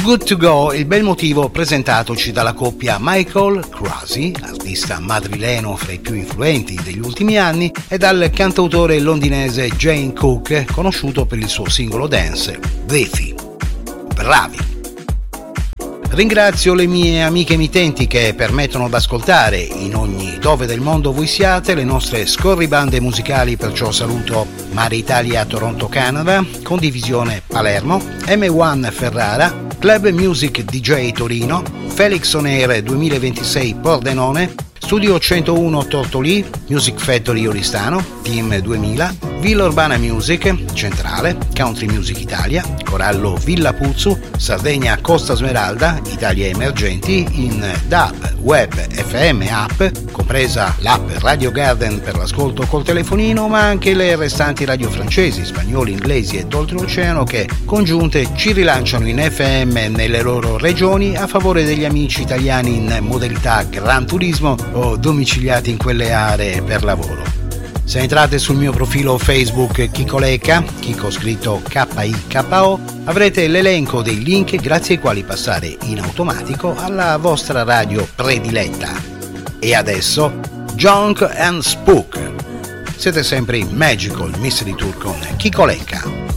Good to Go, il bel motivo presentatoci dalla coppia Michael Crasy, artista madrileno fra i più influenti degli ultimi anni, e dal cantautore londinese Jane Cook, conosciuto per il suo singolo dance, Beefy. Bravi! Ringrazio le mie amiche emittenti che permettono d'ascoltare in ogni dove del mondo voi siate le nostre scorribande musicali, perciò saluto Mare Italia Toronto Canada, Condivisione Palermo, M1 Ferrara, Club Music DJ Torino, Felix On Air 2026 Pordenone, Studio 101 Tortolì, Music Factory Oristano, Team 2000, Villa Urbana Music, Centrale, Country Music Italia, Corallo Villa Puzzu, Sardegna Costa Smeralda, Italia Emergenti, in DAB, Web, FM, App, compresa l'app Radio Garden per l'ascolto col telefonino, ma anche le restanti radio francesi, spagnoli, inglesi e d'oltreoceano che congiunte ci rilanciano in FM nelle loro regioni a favore degli amici italiani in modalità Gran Turismo o domiciliati in quelle aree per lavoro. Se entrate sul mio profilo Facebook Chicoleca, Chico scritto K-I-K-O, avrete l'elenco dei link grazie ai quali passare in automatico alla vostra radio prediletta. E adesso, Junk and Spook. Siete sempre in Magical Mystery Tour con Chicoleca.